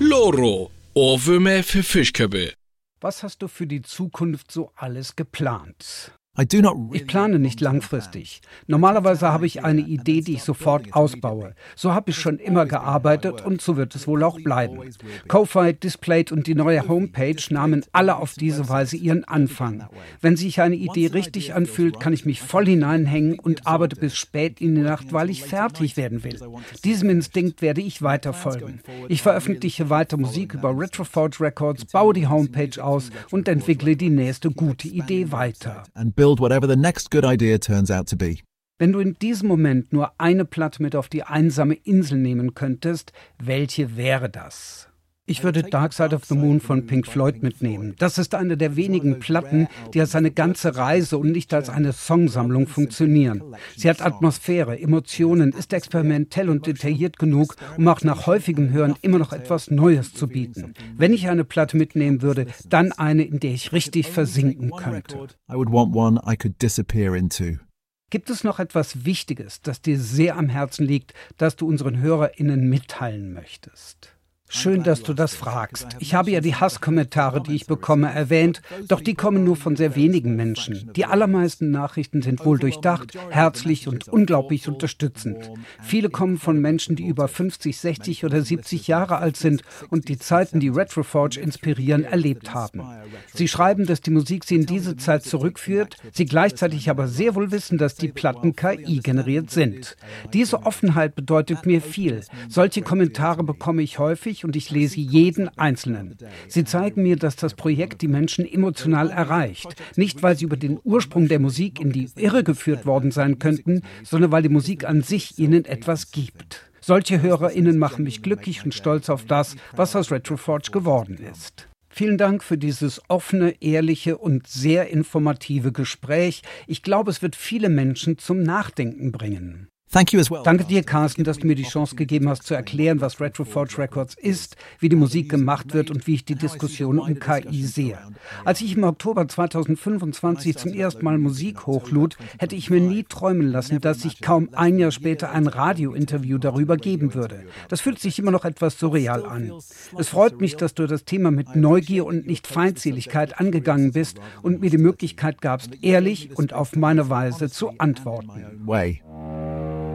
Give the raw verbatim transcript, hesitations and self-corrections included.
Loro, Ohrwürmer für Fischköppe. Was hast du für die Zukunft so alles geplant? I do not really Ich plane nicht langfristig. Normalerweise habe ich eine Idee, die ich sofort ausbaue. So habe ich schon immer gearbeitet und so wird es wohl auch bleiben. Ko-Fi, Displayed und die neue Homepage nahmen alle auf diese Weise ihren Anfang. Wenn sich eine Idee richtig anfühlt, kann ich mich voll hineinhängen und arbeite bis spät in die Nacht, weil ich fertig werden will. Diesem Instinkt werde ich weiter folgen. Ich veröffentliche weiter Musik über Retroforge Records, baue die Homepage aus und entwickle die nächste gute Idee weiter. build whatever the next good idea turns out to be. Wenn du in diesem Moment nur eine Platte mit auf die einsame Insel nehmen könntest, welche wäre das? Ich würde Dark Side of the Moon von Pink Floyd mitnehmen. Das ist eine der wenigen Platten, die als eine ganze Reise und nicht als eine Songsammlung funktionieren. Sie hat Atmosphäre, Emotionen, ist experimentell und detailliert genug, um auch nach häufigem Hören immer noch etwas Neues zu bieten. Wenn ich eine Platte mitnehmen würde, dann eine, in der ich richtig versinken könnte. I would want one I could disappear into. Gibt es noch etwas Wichtiges, das dir sehr am Herzen liegt, das du unseren HörerInnen mitteilen möchtest? Schön, dass du das fragst. Ich habe ja die Hasskommentare, die ich bekomme, erwähnt, doch die kommen nur von sehr wenigen Menschen. Die allermeisten Nachrichten sind wohl durchdacht, herzlich und unglaublich unterstützend. Viele kommen von Menschen, die über fünfzig, sechzig oder siebzig Jahre alt sind und die Zeiten, die Retroforge inspirieren, erlebt haben. Sie schreiben, dass die Musik sie in diese Zeit zurückführt, sie gleichzeitig aber sehr wohl wissen, dass die Platten K I-generiert sind. Diese Offenheit bedeutet mir viel. Solche Kommentare bekomme ich häufig und ich lese jeden einzelnen. Sie zeigen mir, dass das Projekt die Menschen emotional erreicht. Nicht, weil sie über den Ursprung der Musik in die Irre geführt worden sein könnten, sondern weil die Musik an sich ihnen etwas gibt. Solche HörerInnen machen mich glücklich und stolz auf das, was aus Retroforge geworden ist. Vielen Dank für dieses offene, ehrliche und sehr informative Gespräch. Ich glaube, es wird viele Menschen zum Nachdenken bringen. Thank you as well. Danke dir, Carsten, dass du mir die Chance gegeben hast, zu erklären, was Retroforge Records ist, wie die Musik gemacht wird und wie ich die Diskussion um K I sehe. Als ich im Oktober zweitausendfünfundzwanzig zum ersten Mal Musik hochlud, hätte ich mir nie träumen lassen, dass ich kaum ein Jahr später ein Radiointerview darüber geben würde. Das fühlt sich immer noch etwas surreal an. Es freut mich, dass du das Thema mit Neugier und nicht Feindseligkeit angegangen bist und mir die Möglichkeit gabst, ehrlich und auf meine Weise zu antworten. Way.